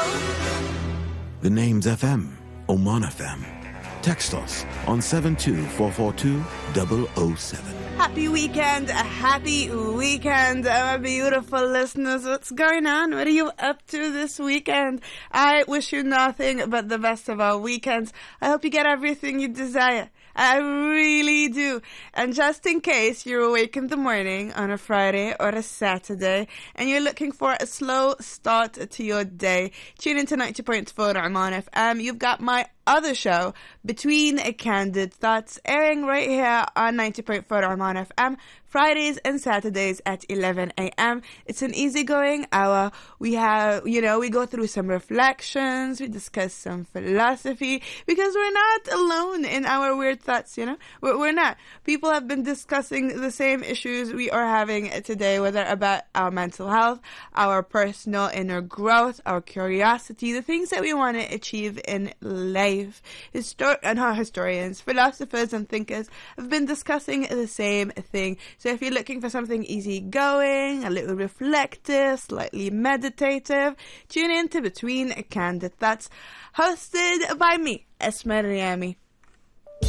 The name's FM, Oman FM. Text us on 72442-007. Happy weekend, my beautiful listeners. What's going on? What are you up to this weekend? I wish you nothing but the best of our weekends. I hope you get everything you desire. I really do. And just in case you're awake in the morning on a Friday or a Saturday and you're looking for a slow start to your day, tune into 90.4 Oman FM. You've got my other show, Between Candid Thoughts, airing right here on 90.4 Oman FM, Fridays and Saturdays at 11 a.m. It's an easygoing hour. We have, we go through some reflections, we discuss some philosophy, because we're not alone in our weird thoughts, We're not. People have been discussing the same issues we are having today, whether about our mental health, our personal inner growth, our curiosity, the things that we want to achieve in life. Historians, philosophers, and thinkers have been discussing the same thing. So if you're looking for something easygoing, a little reflective, slightly meditative, tune in to Between Candid Thoughts, hosted by me, Esma Riami.